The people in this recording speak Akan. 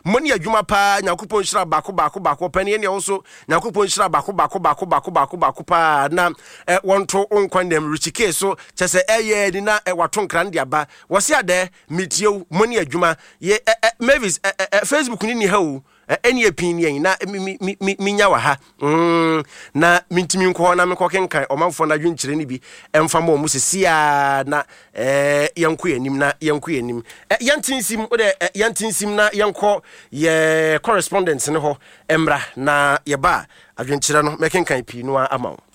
Money adwuma pa Nyankopɔn hyira baako pani ne also Nyankopɔn hyira baako pa na wonto onkwanem richike so kyese eye ni na wato nkran de aba wose ade metie money adwuma ye Mavis Facebook ni ha o any opinion na minya wa ha na mintimi nko na mekɔ kenkan ɔmanfo na dwenkyere ni bi emfa ma mu sesia na yanko yanim na yantinsim o de yantinsim na yanko ye correspondence ne ho emra na ye ba adwenkyere no mekenkan pi no ama